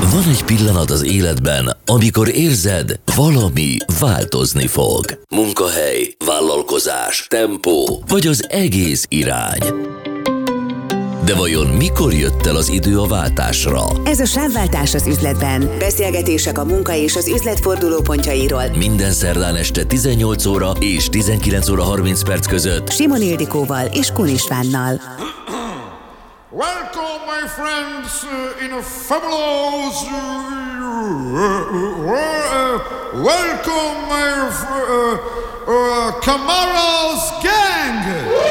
Van egy pillanat az életben, amikor érzed, valami változni fog. Munkahely, vállalkozás, tempó, vagy az egész irány. De vajon mikor jött el az idő a váltásra? Ez a Sávváltás az üzletben. Beszélgetések a munka és az üzlet fordulópontjairól. Minden szerdán este 18 óra és 19 óra 30 perc között Simon Ildikóval és Kun Istvánnal. Welcome, my friends, in a fabulous welcome, my Kamara's gang.